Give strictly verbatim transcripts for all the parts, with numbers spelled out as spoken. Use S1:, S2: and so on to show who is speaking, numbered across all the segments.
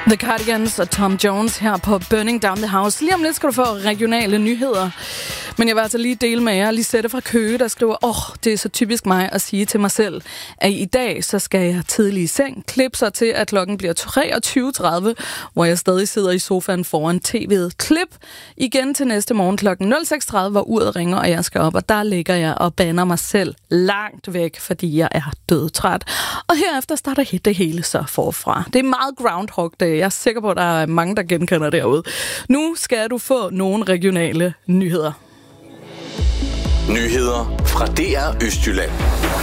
S1: The Cardigans og Tom Jones her på Burning Down the House. Lige om lidt skal du få regionale nyheder. Men jeg vil altså lige dele med jer. Lisette fra Køge, der skriver, åh, oh, det er så typisk mig at sige til mig selv, at i dag så skal jeg tidlig i seng. Klip så til, at klokken bliver treogtyve tredive, hvor jeg stadig sidder i sofaen foran tv'et. Klip igen til næste morgen klokken nul seks tredive, hvor uret ringer, og jeg skal op. Og der ligger jeg og bander mig selv langt væk, fordi jeg er dødtræt. Og herefter starter det hele så forfra. Det er meget Groundhog Day. Jeg er sikker på, at der er mange, der genkender derude. Nu skal du få nogle regionale nyheder.
S2: Nyheder fra D R Østjylland.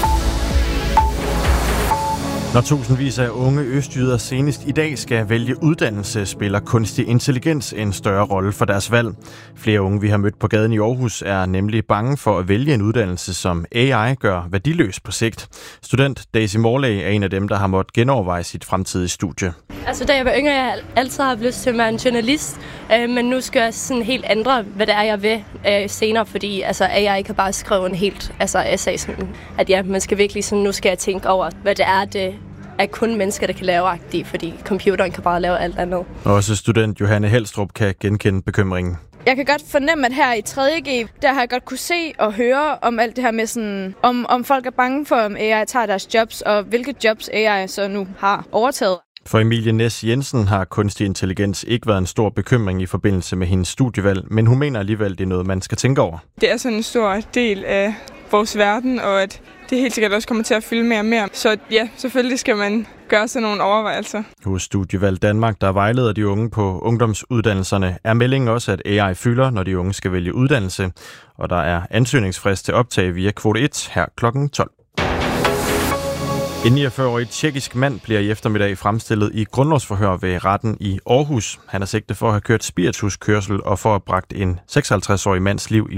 S3: Når tusindvis af unge østjyder senest i dag skal vælge uddannelse, spiller kunstig intelligens en større rolle for deres valg. Flere unge, vi har mødt på gaden i Aarhus, er nemlig bange for at vælge en uddannelse, som A I gør værdiløs på sigt. Student Daisy Morley er en af dem, der har måttet genoverveje sit fremtidige studie.
S4: Altså, da jeg var yngre, jeg altid har lyst til at være en journalist, øh, men nu skal jeg sådan helt ændre, hvad det er, jeg vil øh, senere, fordi altså, A I kan bare skrive en helt altså, essay, sådan, at ja, man skal virkelig sådan, nu skal jeg tænke over, hvad det er, det er kun mennesker, der kan lave agtigt, fordi computeren kan bare lave alt andet.
S3: Også student Johanne Helstrup kan genkende bekymringen.
S5: Jeg kan godt fornemme, at her i tredje G, der har jeg godt kunne se og høre om alt det her med sådan, om, om folk er bange for, om A I tager deres jobs, og hvilke jobs A I så nu har overtaget.
S3: For Emilie Næs Jensen har kunstig intelligens ikke været en stor bekymring i forbindelse med hendes studievalg, men hun mener alligevel, det er noget, man skal tænke over.
S6: Det er sådan en stor del af vores verden, og at det helt sikkert også kommer til at fylde mere og mere. Så ja, selvfølgelig skal man gøre sådan nogle overvejelser.
S3: Hos Studievalg Danmark, der vejleder de unge på ungdomsuddannelserne, er meldingen også, at A I fylder, når de unge skal vælge uddannelse. Og der er ansøgningsfrist til optag via kvote et her klokken tolv. En niogfyrre-årig tjekkisk mand bliver i eftermiddag fremstillet i grundlovsforhør ved retten i Aarhus. Han er sigtet for at have kørt spirituskørsel og for at have bragt en seksoghalvtreds-årig mands liv i